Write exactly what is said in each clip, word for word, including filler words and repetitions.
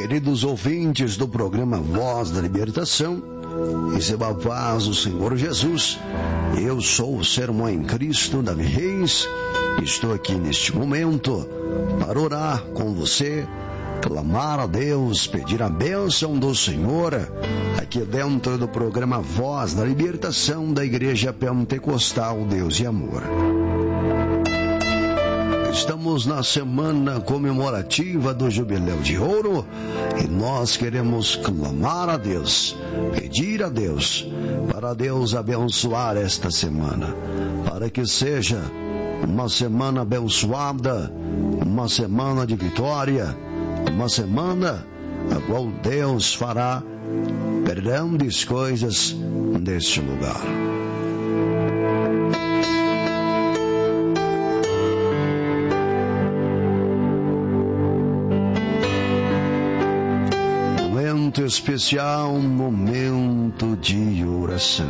Queridos ouvintes do programa Voz da Libertação, receba a paz do Senhor Jesus. Eu sou o Sermão em Cristo, Davi Reis. Estou aqui neste momento para orar com você, clamar a Deus, pedir a bênção do Senhor, aqui dentro do programa Voz da Libertação da Igreja Pentecostal Deus e Amor. Estamos na semana comemorativa do Jubileu de Ouro e nós queremos clamar a Deus, pedir a Deus, para Deus abençoar esta semana, para que seja uma semana abençoada, uma semana de vitória, uma semana a qual Deus fará grandes coisas neste lugar. Momento especial, momento de oração.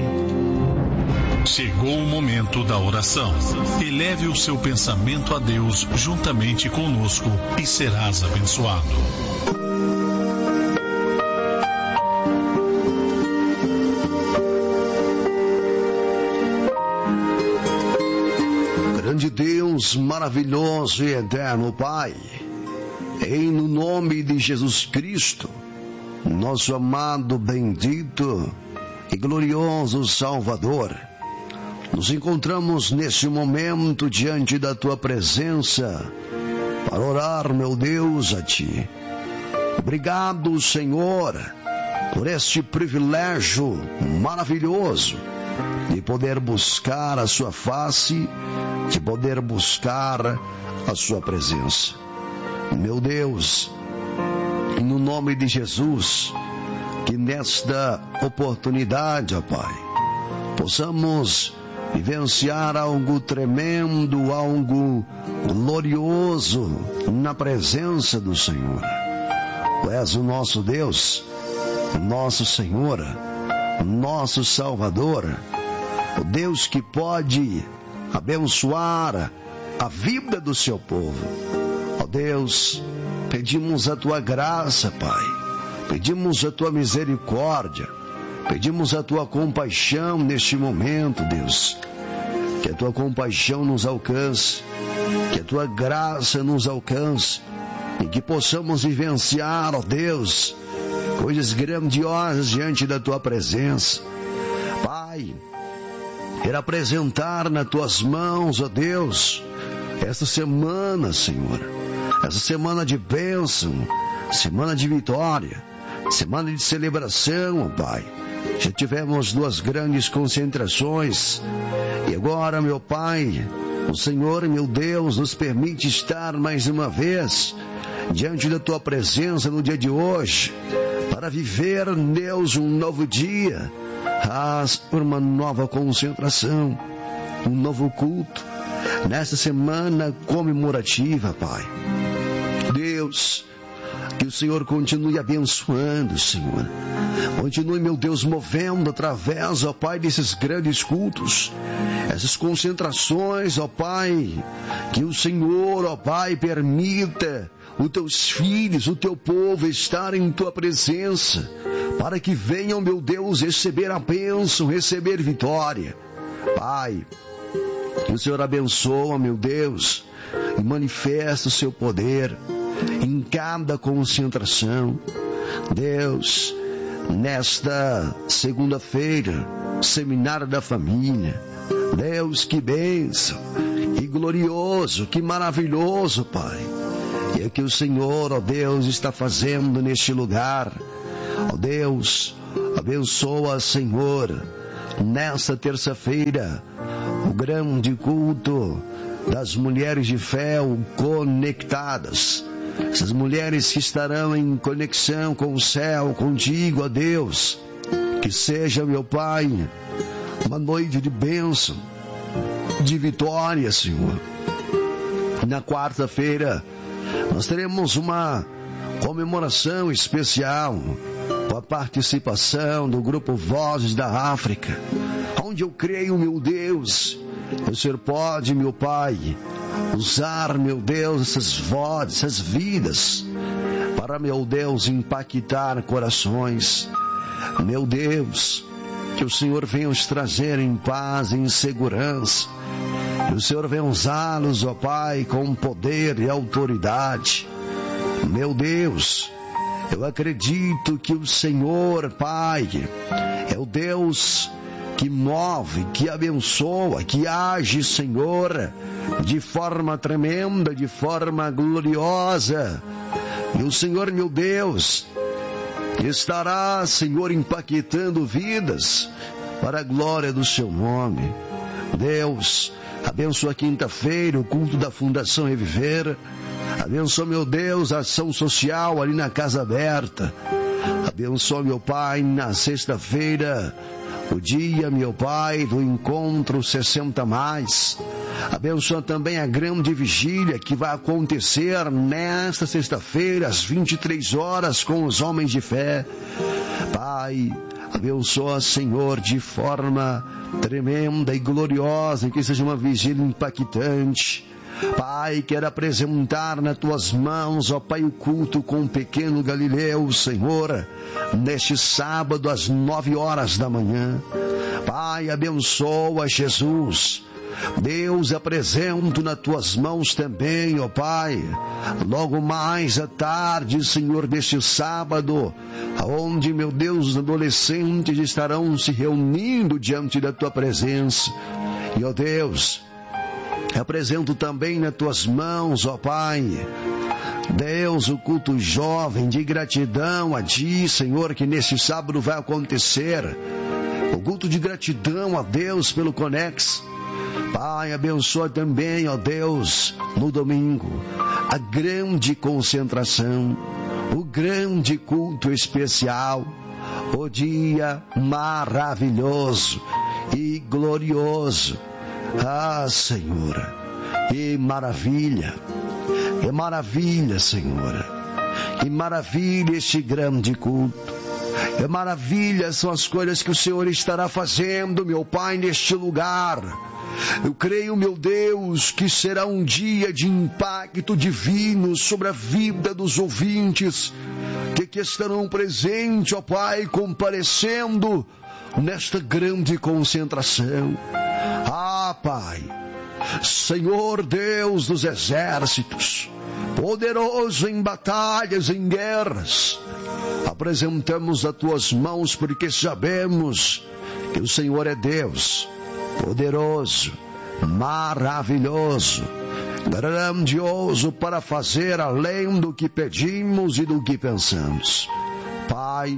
Chegou o momento da oração. Eleve o seu pensamento a Deus juntamente conosco e serás abençoado. Grande Deus, maravilhoso e eterno Pai, em no nome de Jesus Cristo, nosso amado, bendito e glorioso Salvador, nos encontramos nesse momento diante da Tua presença para orar, meu Deus, a Ti. Obrigado, Senhor, por este privilégio maravilhoso de poder buscar a Sua face, de poder buscar a Sua presença. Meu Deus, no nome de Jesus, que nesta oportunidade, ó Pai, possamos vivenciar algo tremendo, algo glorioso na presença do Senhor. Tu és o nosso Deus, o nosso Senhor, o nosso Salvador, o Deus que pode abençoar a vida do seu povo. Ó Deus, pedimos a Tua graça, Pai, pedimos a Tua misericórdia, pedimos a Tua compaixão neste momento, Deus. Que a Tua compaixão nos alcance, que a Tua graça nos alcance, e que possamos vivenciar, ó Deus, coisas grandiosas diante da Tua presença. Pai, quero apresentar nas Tuas mãos, ó Deus, esta semana, Senhor, essa semana de bênção, semana de vitória, semana de celebração, ó Pai. Já tivemos duas grandes concentrações e agora, meu Pai, o Senhor, meu Deus, nos permite estar mais uma vez diante da Tua presença no dia de hoje, para viver, Deus, um novo dia, as por uma nova concentração, um novo culto, nessa semana comemorativa, Pai. Deus, que o Senhor continue abençoando, Senhor. Continue, meu Deus, movendo através, ó Pai, desses grandes cultos, essas concentrações, ó Pai, que o Senhor, ó Pai, permita os Teus filhos, o Teu povo estar em Tua presença, para que venham, meu Deus, receber a bênção, receber vitória. Pai, que o Senhor abençoa, meu Deus, e manifesta o Seu poder em cada concentração. Deus, nesta segunda-feira, Seminário da Família, Deus, que bênção, que glorioso, que maravilhoso, Pai. E é que o Senhor, ó Deus, está fazendo neste lugar. Ó Deus, abençoa, Senhor, nesta terça-feira, o grande culto das mulheres de fé conectadas. Essas mulheres que estarão em conexão com o céu, contigo, ó Deus. Que seja, meu Pai, uma noite de bênção, de vitória, Senhor. Na quarta-feira, nós teremos uma comemoração especial com a participação do grupo Vozes da África, onde eu creio, meu Deus, que o Senhor pode, meu Pai, usar, meu Deus, essas vozes, essas vidas, para, meu Deus, impactar corações. Meu Deus, que o Senhor venha os trazer em paz e em segurança. Que o Senhor venha usá-los, ó Pai, com poder e autoridade. Meu Deus, eu acredito que o Senhor, Pai, é o Deus que move, que abençoa, que age, Senhor, de forma tremenda, de forma gloriosa. E o Senhor, meu Deus, estará, Senhor, impactando vidas para a glória do seu nome. Deus, abençoa a quinta-feira, o culto da Fundação Reviver. Abençoa, meu Deus, a ação social ali na Casa Aberta. Abençoa, meu Pai, na sexta-feira, o dia, meu Pai, do encontro sessenta mais. Abençoa também a grande vigília que vai acontecer nesta sexta-feira, às vinte e três horas, com os homens de fé. Pai, abençoa, Senhor, de forma tremenda e gloriosa, que seja uma vigília impactante. Pai, quero apresentar nas tuas mãos, ó Pai, o culto com o pequeno Galileu, Senhor, neste sábado às nove horas da manhã. Pai, abençoa Jesus. Deus, apresento nas tuas mãos também, ó Pai, logo mais à tarde, Senhor, deste sábado, aonde, meu Deus, os adolescentes estarão se reunindo diante da tua presença. E, ó Deus, apresento também nas tuas mãos, ó Pai, Deus, o culto jovem de gratidão a Ti, Senhor, que nesse sábado vai acontecer. O culto de gratidão a Deus pelo Conex. Pai, abençoa também, ó Deus, no domingo, a grande concentração, o grande culto especial, o dia maravilhoso e glorioso. Ah, Senhor, que maravilha, que maravilha, Senhor, que maravilha este grande culto, que maravilha são as coisas que o Senhor estará fazendo, meu Pai, neste lugar. Eu creio, meu Deus, que será um dia de impacto divino sobre a vida dos ouvintes, que, que estarão presentes, ó Pai, comparecendo nesta grande concentração. Ah, Pai, Senhor Deus dos exércitos, poderoso em batalhas, em guerras, apresentamos as tuas mãos porque sabemos que o Senhor é Deus, poderoso, maravilhoso, grandioso para fazer além do que pedimos e do que pensamos. Pai,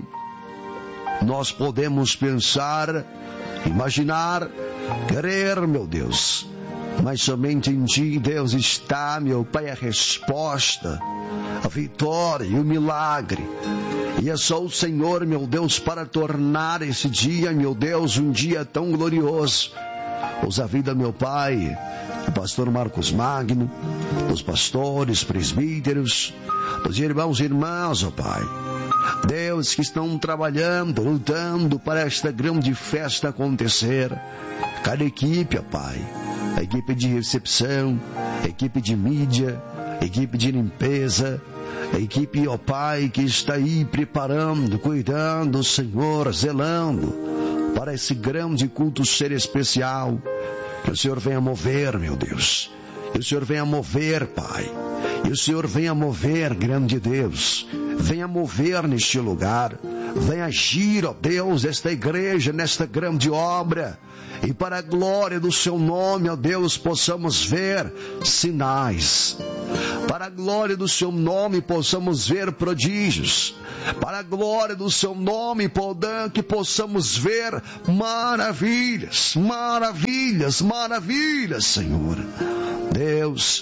nós podemos pensar, imaginar, querer, meu Deus, mas somente em Ti, Deus, está, meu Pai, a resposta, a vitória e o milagre. E é só o Senhor, meu Deus, para tornar esse dia, meu Deus, um dia tão glorioso. Usa a vida, meu Pai, do pastor Marcos Magno, dos pastores, presbíteros, dos irmãos e irmãs, ó Pai. Deus, que estão trabalhando, lutando para esta grande festa acontecer. Cada equipe, ó Pai, a equipe de recepção, a equipe de mídia, a equipe de limpeza, a equipe, ó Pai, que está aí preparando, cuidando, Senhor, zelando para esse grande culto ser especial. Que o Senhor venha mover, meu Deus. Que o Senhor venha mover, Pai. E o Senhor venha mover, grande Deus. Venha mover neste lugar. Venha agir, ó Deus, esta igreja, nesta grande obra. E para a glória do seu nome, ó Deus, possamos ver sinais. Para a glória do seu nome, possamos ver prodígios. Para a glória do seu nome, que possamos ver maravilhas, maravilhas, maravilhas, Senhor. Deus,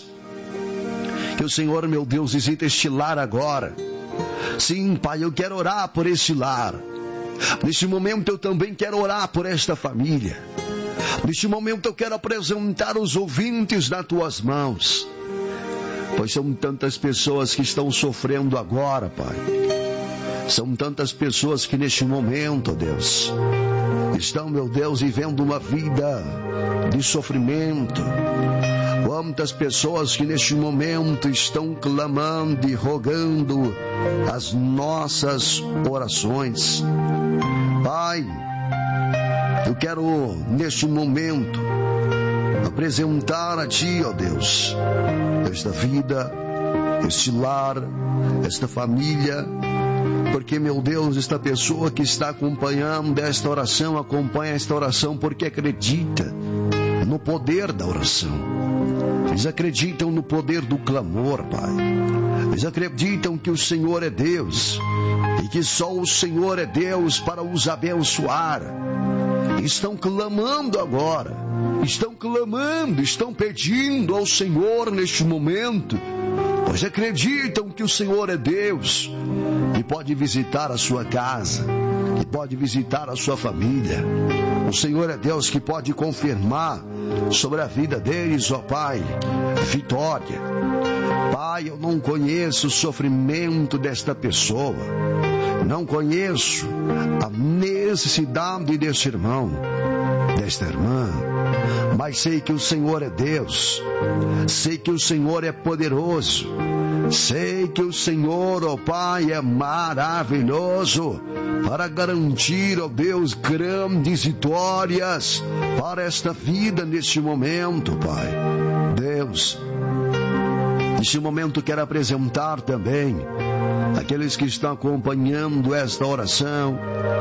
que o Senhor, meu Deus, visita este lar agora. Sim, Pai, eu quero orar por este lar. Neste momento eu também quero orar por esta família. Neste momento eu quero apresentar os ouvintes nas tuas mãos. Pois são tantas pessoas que estão sofrendo agora, Pai. São tantas pessoas que neste momento, ó Deus, estão, meu Deus, vivendo uma vida de sofrimento. Quantas pessoas que neste momento estão clamando e rogando as nossas orações. Pai, eu quero neste momento apresentar a Ti, ó Deus, esta vida, este lar, esta família, porque, meu Deus, esta pessoa que está acompanhando esta oração, acompanha esta oração porque acredita no poder da oração. Eles acreditam no poder do clamor, Pai. Eles acreditam que o Senhor é Deus e que só o Senhor é Deus para os abençoar. Estão clamando agora, estão clamando, estão pedindo ao Senhor neste momento, pois acreditam que o Senhor é Deus e pode visitar a sua casa, que pode visitar a sua família. O Senhor é Deus que pode confirmar sobre a vida deles, ó Pai, vitória. Pai, eu não conheço o sofrimento desta pessoa, não conheço a necessidade deste irmão, desta irmã, mas sei que o Senhor é Deus, sei que o Senhor é poderoso, sei que o Senhor, ó Pai, é maravilhoso para garantir, ó Deus, grandes vitórias para esta vida neste momento, Pai. Deus, neste momento quero apresentar também aqueles que estão acompanhando esta oração,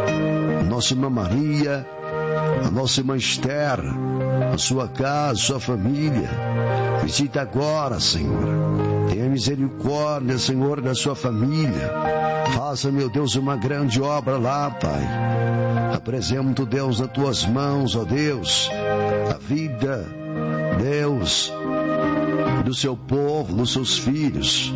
a nossa irmã Maria, a nossa irmã Esther, a sua casa, a sua família. Visita agora, Senhor. Tenha misericórdia, Senhor, da sua família. Faça, meu Deus, uma grande obra lá, Pai. Apresento, Deus, nas tuas mãos, ó Deus, a vida, Deus, do seu povo, dos seus filhos.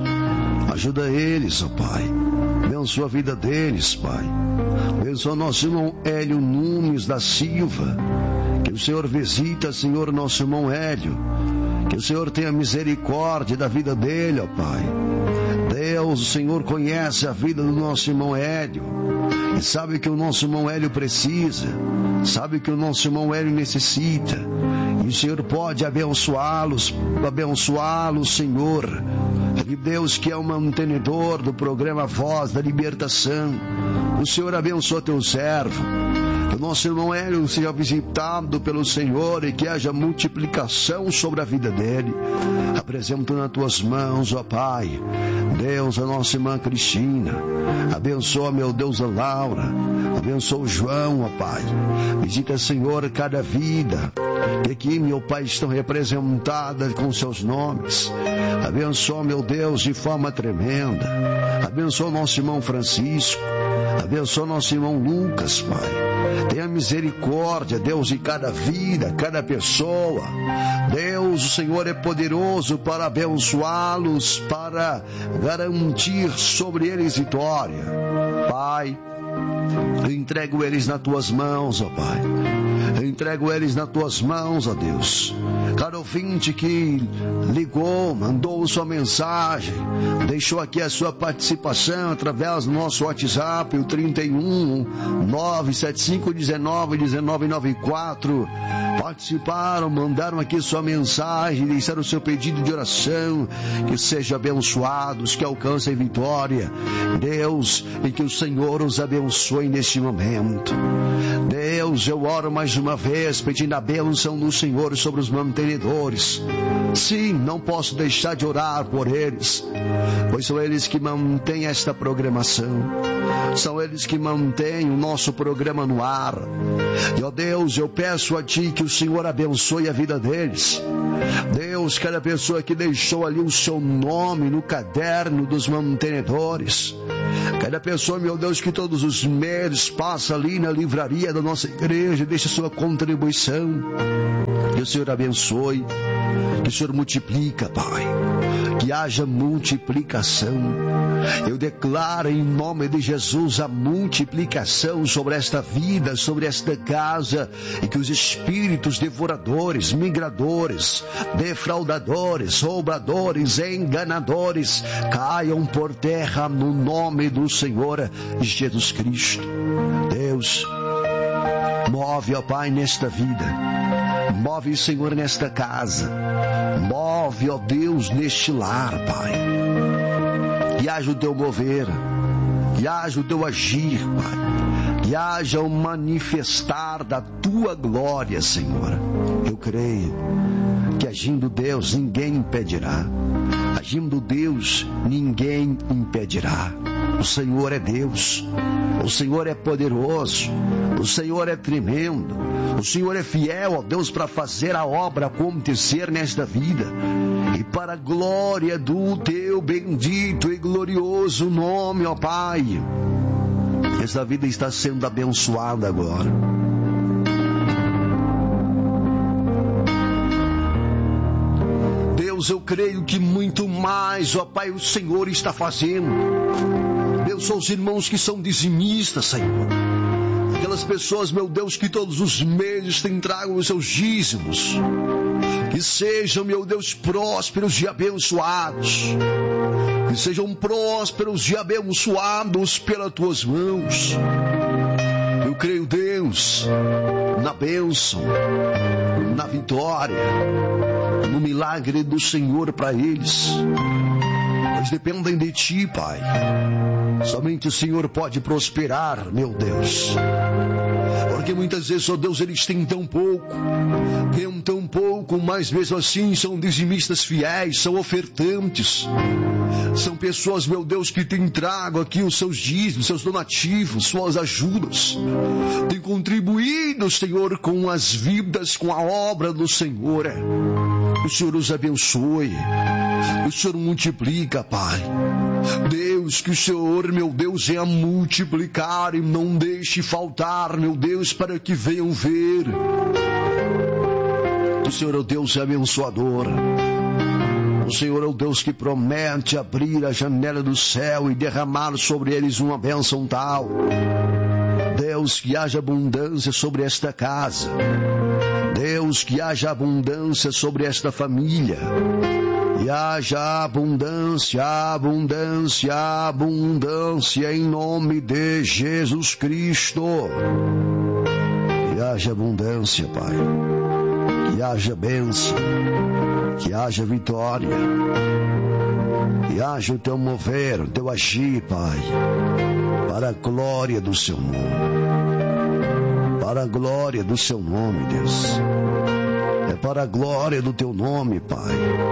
Ajuda eles, ó Pai. Abençoa a vida deles, Pai. Abençoa nosso irmão Hélio Nunes da Silva. Que o Senhor visita, Senhor, nosso irmão Hélio. Que o Senhor tenha misericórdia da vida dele, ó Pai. Deus, o Senhor conhece a vida do nosso irmão Hélio. E sabe que o nosso irmão Hélio precisa. Sabe que o nosso irmão Hélio necessita. E o Senhor pode abençoá-los, abençoá-los, Senhor. E Deus, que é o mantenedor do programa Voz da Libertação, o Senhor abençoa teu servo. Que o nosso irmão Hélio seja visitado pelo Senhor e que haja multiplicação sobre a vida dele. Apresento nas tuas mãos, ó Pai, Deus, a nossa irmã Cristina. Abençoa, meu Deus, a Laura. Abençoa o João, ó Pai. Visita, Senhor, cada vida que aqui, meu Pai, estão representadas com seus nomes. Abençoa, meu Deus, de forma tremenda. Abençoa nosso irmão Francisco. Abençoa nosso irmão Lucas, Pai. Tenha misericórdia, Deus, de cada vida, cada pessoa. Deus, o Senhor é poderoso para abençoá-los, para garantir sobre eles vitória. Pai, eu entrego eles nas tuas mãos, ó Pai. Eu entrego eles nas tuas mãos, ó Deus. Cada ouvinte que ligou, mandou sua mensagem, deixou aqui a sua participação através do nosso WhatsApp, o trinta e um, nove sete cinco, dezenove, dezenove noventa e quatro. Participaram, mandaram aqui sua mensagem, deixaram o seu pedido de oração. Que sejam abençoados, que alcancem vitória, Deus, e que o Senhor os abençoe neste momento. Deus, eu oro mais uma vez pedindo a bênção do Senhor sobre os mantenedores. Sim, não posso deixar de orar por eles, pois são eles que mantêm esta programação, são eles que mantêm o nosso programa no ar. E ó Deus, eu peço a Ti que o Senhor abençoe a vida deles. Deus, cada pessoa que deixou ali o seu nome no caderno dos mantenedores, cada pessoa, meu Deus, que todos os meses passa ali na livraria da nossa igreja, deixa sua contribuição. Que o Senhor abençoe, que o Senhor multiplica, Pai, que haja multiplicação. Eu declaro em nome de Jesus Jesus, a multiplicação sobre esta vida, sobre esta casa, e que os espíritos devoradores, migradores, defraudadores, roubadores, enganadores caiam por terra no nome do Senhor Jesus Cristo. Deus, move, ó Pai, nesta vida. Move, Senhor, nesta casa. Move, ó Deus, neste lar, Pai. Que haja o teu mover, que haja o teu agir, Pai. Que haja o manifestar da tua glória, Senhor. Eu creio que agindo Deus, ninguém impedirá. Agindo Deus, ninguém impedirá. O Senhor é Deus. O Senhor é poderoso. O Senhor é tremendo. O Senhor é fiel, ó Deus, para fazer a obra acontecer nesta vida. E para a glória do teu bendito e glorioso nome, ó Pai. Esta vida está sendo abençoada agora. Deus, eu creio que muito mais, ó Pai, o Senhor está fazendo. Deus, são os irmãos que são dizimistas, Senhor. Aquelas pessoas, meu Deus, que todos os meses te entregam os seus dízimos. Que sejam, meu Deus, prósperos e abençoados. Que sejam prósperos e abençoados pelas tuas mãos. Eu creio, Deus, na bênção, na vitória, no milagre do Senhor para eles. Eles dependem de Ti, Pai. Somente o Senhor pode prosperar, meu Deus. Porque muitas vezes, ó Deus, eles têm tão pouco, têm tão pouco, mas mesmo assim são dizimistas fiéis, são ofertantes. São pessoas, meu Deus, que têm trago aqui os seus dízimos, seus donativos, suas ajudas. Têm contribuído, Senhor, com as vidas, com a obra do Senhor. O Senhor os abençoe. O Senhor multiplica, Pai. Deus, que o Senhor, meu Deus, venha multiplicar e não deixe faltar, meu Deus, para que venham ver. O Senhor é o Deus abençoador. O Senhor é o Deus que promete abrir a janela do céu e derramar sobre eles uma bênção tal. Deus, que haja abundância sobre esta casa. Deus, que haja abundância sobre esta família. E haja abundância, abundância, abundância em nome de Jesus Cristo. Que haja abundância, Pai. Que haja bênção. Que haja vitória. Que haja o teu mover, o teu agir, Pai. Para a glória do seu nome. Para a glória do seu nome, Deus. É para a glória do teu nome, Pai.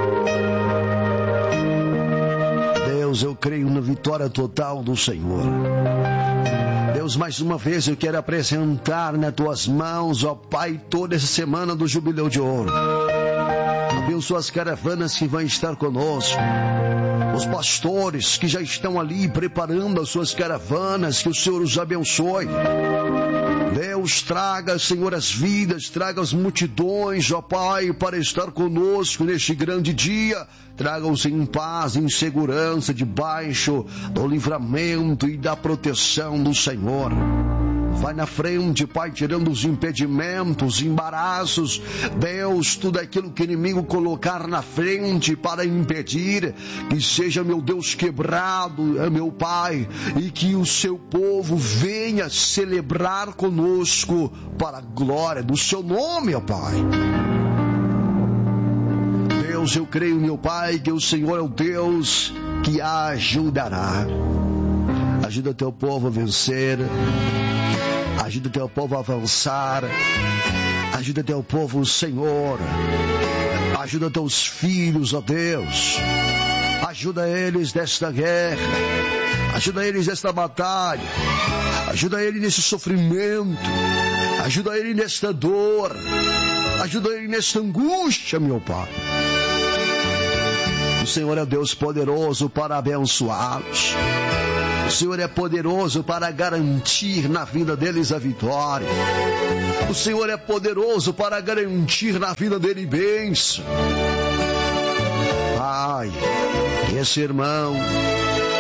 Deus, eu creio na vitória total do Senhor. Deus, mais uma vez eu quero apresentar nas tuas mãos, ó Pai, toda essa semana do Jubileu de Ouro. Abençoa as caravanas que vão estar conosco. Os pastores que já estão ali preparando as suas caravanas, que o Senhor os abençoe. Deus, traga, Senhor, as vidas, traga as multidões, ó Pai, para estar conosco neste grande dia. Traga-os em paz, em segurança, debaixo do livramento e da proteção do Senhor. Vai na frente, Pai, tirando os impedimentos, embaraços. Deus, tudo aquilo que o inimigo colocar na frente para impedir, que seja, meu Deus, quebrado, meu Pai, e que o seu povo venha celebrar conosco para a glória do seu nome, ó Pai. Deus, eu creio, meu Pai, que o Senhor é o Deus que ajudará. Ajuda teu povo a vencer. Ajuda teu povo a avançar. Ajuda teu povo, Senhor. Ajuda teus filhos, ó Deus. Ajuda eles nesta guerra. Ajuda eles nesta batalha. Ajuda eles nesse sofrimento. Ajuda eles nesta dor. Ajuda eles nesta angústia, meu Pai. O Senhor é Deus poderoso para abençoá-los. O Senhor é poderoso para garantir na vida deles a vitória. O Senhor é poderoso para garantir na vida deles bênção. Pai, esse irmão